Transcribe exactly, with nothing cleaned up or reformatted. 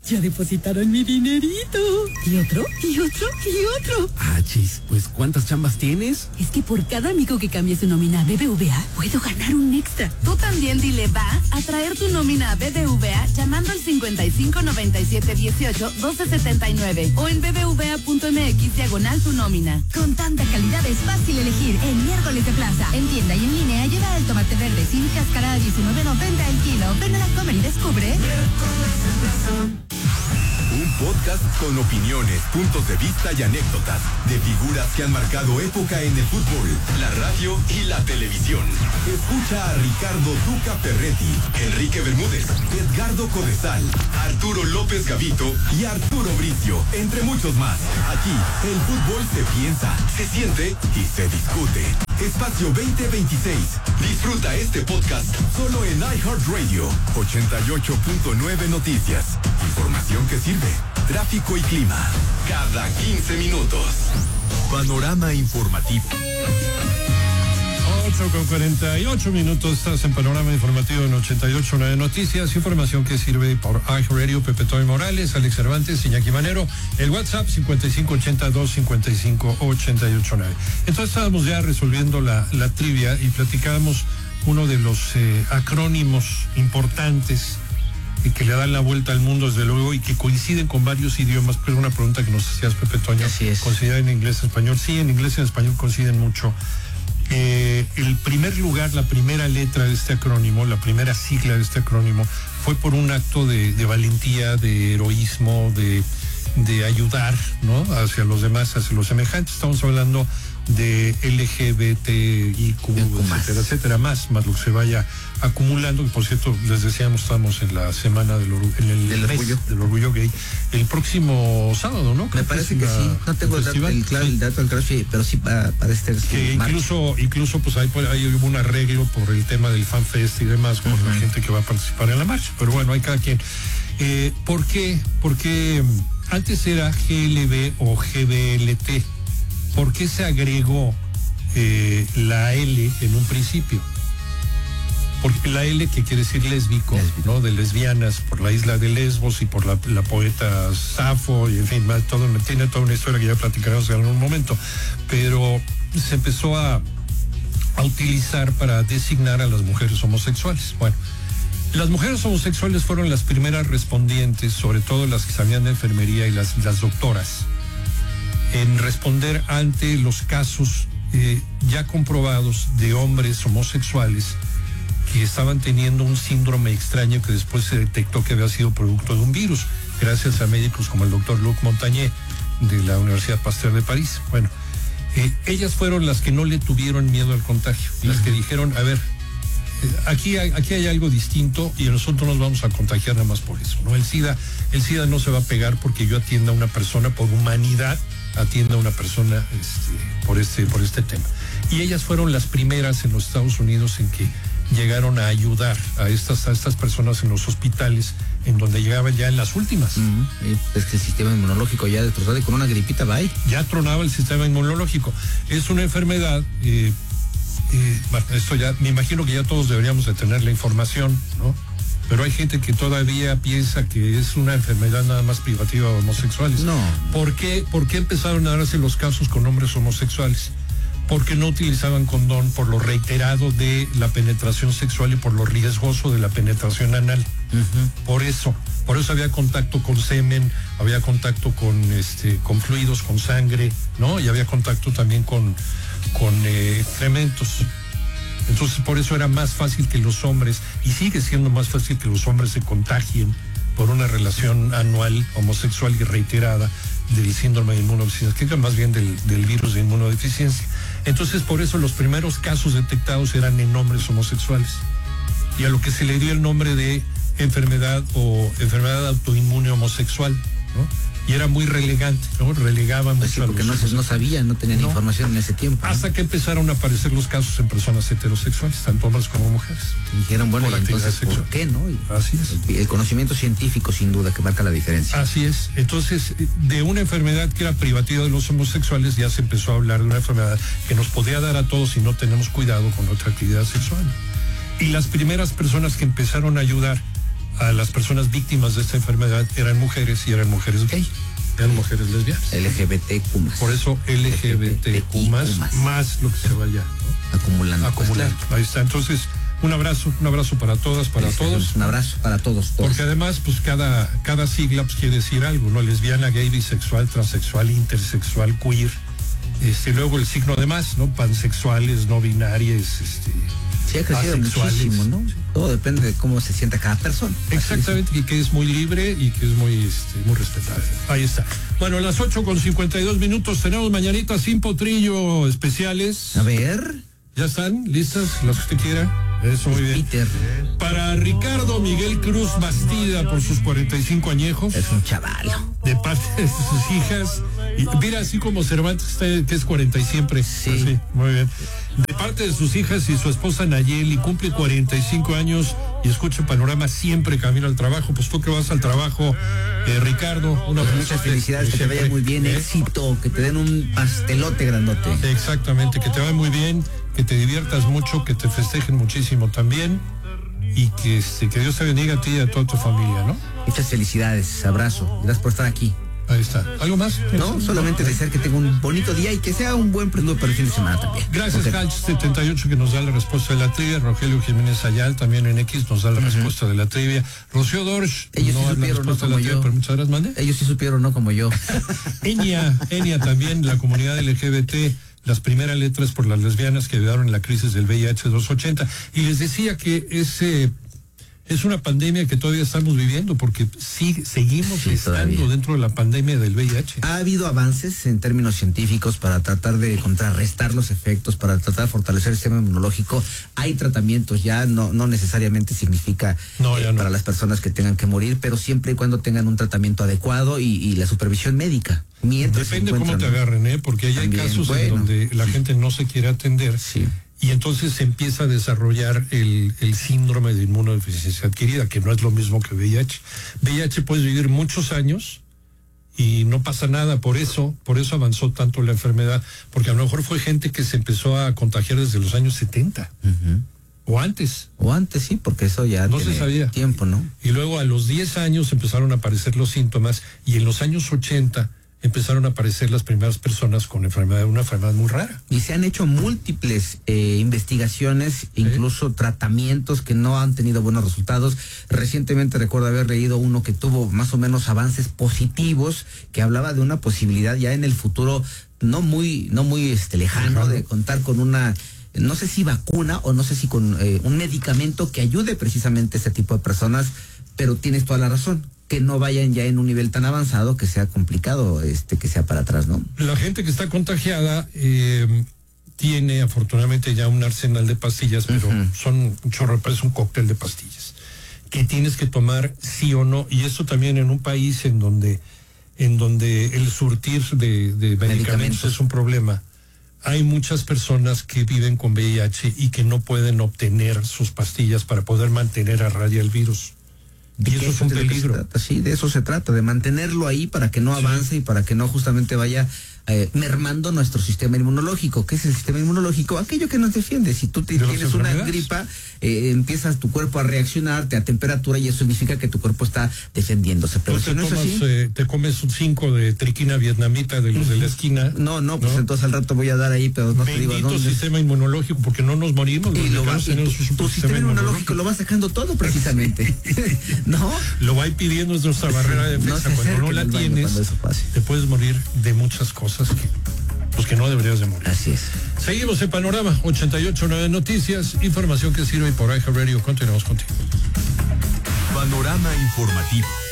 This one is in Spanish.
Ya depositaron mi dinerito. ¿Y otro? ¿Y otro? ¿Y otro? Ah, chis, pues ¿cuántas chambas tienes? Es que por cada amigo que cambie su nómina a B B V A, puedo ganar un extra. Tú también dile va a traer tu nómina a B B V A llamando al cincuenta y cinco noventa y siete dieciocho doce setenta y nueve o en bbva.mx diagonal tu nómina. Con tanta calidad es fácil elegir en miércoles de plaza. En tienda y en línea lleva el tomate verde sin cáscara a diecinueve noventa el kilo. Ven a la Comer y descubre. Un podcast con opiniones, puntos de vista y anécdotas de figuras que han marcado época en el fútbol, la radio y la televisión. Escucha a Ricardo Duca Ferretti, Enrique Bermúdez, Edgardo Codesal, Arturo López Gavito y Arturo Bricio, entre muchos más. Aquí, el fútbol se piensa, se siente y se discute. Espacio veinte veintiséis. Disfruta este podcast solo en iHeartRadio. ochenta y ocho punto nueve Noticias. Información que sirve. Tráfico y clima. Cada quince minutos. Panorama informativo. ocho con cuarenta y ocho minutos. Estás en Panorama Informativo en ochenta y ocho punto nueve Noticias. Información que sirve por iHeartRadio. Pepe Toy Morales, Alex Cervantes, Iñaki Manero. El WhatsApp cincuenta y cinco ochenta dos cincuenta y cinco ochenta y ocho nueve. Entonces estábamos ya resolviendo la, la trivia y platicábamos uno de los eh, acrónimos importantes y que le dan la vuelta al mundo, desde luego, y que coinciden con varios idiomas. Pero una pregunta que nos hacías, Pepe Toño. Así es. ¿Coinciden en inglés y español? Sí, en inglés y en español coinciden mucho. Eh, el primer lugar, la primera letra de este acrónimo, la primera sigla de este acrónimo, fue por un acto de, de valentía, de heroísmo, de, de ayudar, ¿no?, hacia los demás, hacia los semejantes. Estamos hablando de L G B T I Q, etcétera, etcétera, más, más lo que se vaya acumulando, que por cierto, les decíamos, estamos en la semana del, or, en el del, mes orgullo. del orgullo gay, el próximo sábado, ¿no? Me parece que, que sí, no tengo el, dato, el, claro, el dato, el claro, pero sí para, para este... Que incluso, incluso pues hay, hay un arreglo por el tema del FanFest y demás, con uh-huh. la gente que va a participar en la marcha, pero bueno, hay cada quien. Eh, ¿Por qué? Porque antes era G L B o G B L T. ¿Por qué se agregó eh, la L en un principio? Porque la L, que quiere decir lésbico, lésbico, ¿no?, de lesbianas, por la isla de Lesbos y por la, la poeta Safo, y en fin, más, todo, tiene toda una historia que ya platicaremos en algún momento, pero se empezó a, a utilizar para designar a las mujeres homosexuales. Bueno, las mujeres homosexuales fueron las primeras respondientes, sobre todo las que sabían de enfermería y las, las doctoras, en responder ante los casos eh, ya comprobados de hombres homosexuales que estaban teniendo un síndrome extraño que después se detectó que había sido producto de un virus, gracias a médicos como el doctor Luc Montagnier de la Universidad Pasteur de París. Bueno, eh, ellas fueron las que no le tuvieron miedo al contagio, las que dijeron, a ver, eh, aquí, hay, aquí hay algo distinto y nosotros nos vamos a contagiar nada más por eso, ¿no? El SIDA, el SIDA no se va a pegar porque yo atienda a una persona, por humanidad, atienda a una persona este, por, este, por este tema. Y ellas fueron las primeras en los Estados Unidos en que llegaron a ayudar a estas, a estas personas en los hospitales, en donde llegaban ya en las últimas. Uh-huh. Es que el sistema inmunológico ya destrozado y con una gripita va ahí. Ya tronaba el sistema inmunológico. Es una enfermedad, eh, eh, bueno, esto ya, me imagino que ya todos deberíamos de tener la información, ¿no? Pero hay gente que todavía piensa que es una enfermedad nada más privativa de homosexuales. No. ¿Por qué, ¿Por qué empezaron a darse los casos con hombres homosexuales? Porque no utilizaban condón, por lo reiterado de la penetración sexual y por lo riesgoso de la penetración anal. Uh-huh. Por eso, por eso había contacto con semen, había contacto con este, con fluidos, con sangre, ¿no? Y había contacto también con, con eh, excrementos. Entonces, por eso era más fácil que los hombres, y sigue siendo más fácil que los hombres se contagien por una relación anual homosexual y reiterada del síndrome de inmunodeficiencia, que es más bien del, del virus de inmunodeficiencia. Entonces, por eso los primeros casos detectados eran en hombres homosexuales. Y a lo que se le dio el nombre de enfermedad o enfermedad autoinmune homosexual, ¿no? Y era muy relegante, ¿no? Relegaban pues mucho sí, porque a los no, no sabían, no tenían no. información en ese tiempo, ¿no? Hasta que empezaron a aparecer los casos en personas heterosexuales, tanto hombres como mujeres. Y dijeron, bueno, ¿y entonces sexual. ¿Por qué, no? Y así es. El, el conocimiento científico, sin duda, que marca la diferencia. Así es. Entonces, de una enfermedad que era privativa de los homosexuales, ya se empezó a hablar de una enfermedad que nos podía dar a todos si no tenemos cuidado con nuestra actividad sexual. Y las primeras personas que empezaron a ayudar a las personas víctimas de esta enfermedad eran mujeres y eran mujeres gay, eran mujeres lesbianas. L G B T Q más. Por eso L G B T Q más, más lo que se vaya, ¿no? Acumulando. Acumulando. Pues, claro. Ahí está. Entonces, un abrazo, un abrazo para todas, para Eso, todos. Un abrazo para todos, todos. Porque además, pues cada, cada sigla pues, quiere decir algo, ¿no? Lesbiana, gay, bisexual, transexual, intersexual, queer. Este, luego el signo de más, ¿no? Pansexuales, no binarias, este. Sí, ha crecido muchísimo, ¿no? Todo depende de cómo se sienta cada persona. Exactamente, y que es muy libre y que es muy, este, muy respetable. Ahí está. Bueno, a las ocho con cincuenta y dos minutos tenemos mañanitas sin potrillo especiales. A ver. ¿Ya están listas? Las que usted quiera. Eso, muy bien. Peter. Para Ricardo Miguel Cruz Bastida, por sus cuarenta y cinco añejos. Es un chavalo. De parte de sus hijas. Y mira, así como Cervantes, está, que es cuarenta y siempre. Sí. Así, muy bien. De parte de sus hijas y su esposa Nayeli, cumple cuarenta y cinco años y escucha Panorama siempre camino al trabajo. Pues tú que vas al trabajo, eh, Ricardo, una Pues muchas felicidades, que te vaya muy bien, ¿eh? Éxito, que te den un pastelote grandote. Exactamente, que te vaya muy bien, que te diviertas mucho, que te festejen muchísimo también y que, este, que Dios te bendiga a ti y a toda tu familia, ¿no? Muchas felicidades, abrazo, gracias por estar aquí. Ahí está. ¿Algo más? No, solamente desear que tenga un bonito día y que sea un buen preludio para el fin de semana también. Gracias, Okay. Halch setenta y ocho, que nos da la respuesta de la trivia. Rogelio Jiménez Ayal, también en X, nos da la uh-huh. respuesta de la trivia. Rocío Dorsch, ellos no sí supieron, no como trivia, yo. Pero muchas gracias, mande. Ellos sí supieron, no como yo. Enia, Enia también, la comunidad L G B T, las primeras letras por las lesbianas que ayudaron en la crisis del V I H doscientos ochenta. Y les decía que ese... Es una pandemia que todavía estamos viviendo porque sí, seguimos sí, estando todavía. dentro de la pandemia del V I H. Ha habido avances en términos científicos para tratar de contrarrestar los efectos, para tratar de fortalecer el sistema inmunológico. Hay tratamientos ya, no, no necesariamente significa no, eh, no. para las personas que tengan que morir, pero siempre y cuando tengan un tratamiento adecuado y, y la supervisión médica. Mientras Depende cómo te agarren, ¿eh? Porque ahí hay casos bueno, en donde la gente no se quiere atender. Sí. Y entonces se empieza a desarrollar el, el síndrome de inmunodeficiencia adquirida, que no es lo mismo que V I H. V I H puedes vivir muchos años y no pasa nada, por eso, por eso avanzó tanto la enfermedad, porque a lo mejor fue gente que se empezó a contagiar desde los años setenta. Uh-huh. O antes. O antes, sí, porque eso ya no tiene se sabía. Tiempo, ¿no? Y luego a los diez años empezaron a aparecer los síntomas y en los años ochenta empezaron a aparecer las primeras personas con enfermedad, una enfermedad muy rara. Y se han hecho múltiples eh, investigaciones, ¿sí? Incluso tratamientos que no han tenido buenos resultados. Recientemente recuerdo haber leído uno que tuvo más o menos avances positivos, que hablaba de una posibilidad ya en el futuro no muy, no muy este, lejano, de contar con una, no sé si vacuna o no sé si con eh, un medicamento que ayude precisamente a este tipo de personas, pero tienes toda la razón, que no vayan ya en un nivel tan avanzado que sea complicado, este, que sea para atrás, ¿no? La gente que está contagiada eh, tiene afortunadamente ya un arsenal de pastillas, pero uh-huh. son un chorro, parece un cóctel de pastillas que tienes que tomar sí o no, y eso también en un país en donde en donde el surtir de, de medicamentos, medicamentos es un problema. Hay muchas personas que viven con V I H y que no pueden obtener sus pastillas para poder mantener a raya el virus. Y eso es un peligro. Sí, de eso se trata, de mantenerlo ahí para que no avance sí. y para que no justamente vaya eh, mermando nuestro sistema inmunológico. ¿Qué es el sistema inmunológico? Aquello que nos defiende. Si tú te tienes una gripa, eh, empiezas tu cuerpo a reaccionar, te da temperatura y eso significa que tu cuerpo está defendiéndose. Pero si no tomas, es así, eh, te comes un cinco de triquina vietnamita de los uh-huh. de la esquina. No, no, pues ¿no? entonces al rato voy a dar ahí, pero no Bendito te digo dónde. sistema inmunológico, porque no nos morimos. Y lo vas, y tu, tu sistema, sistema inmunológico lo va sacando todo precisamente. ¿No? Lo va pidiendo es nuestra barrera de defensa. No cuando no la tienes, te puedes morir de muchas cosas que, pues que no deberías de morir. Así es. Seguimos en Panorama ochenta y ocho punto nueve Noticias, información que sirve por iHeartRadio. Continuamos contigo. Panorama informativo.